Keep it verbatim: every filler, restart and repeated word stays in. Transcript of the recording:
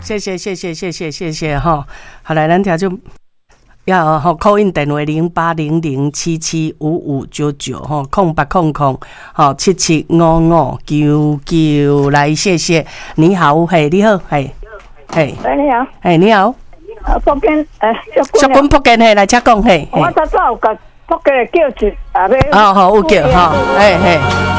谢谢谢谢谢谢谢谢哈。好来，咱听就要吼 call in 电话零八零零七七五五九九吼，空八空空吼七七五五九九来，谢谢。你好，嘿，你好，嘿，嘿， 喂，你好， 嘿，你好， 啊，福建诶， 小军福建嘿，来请讲嘿。 我早早有甲福建叫一啊，要哦好，有叫吼，嘿嘿。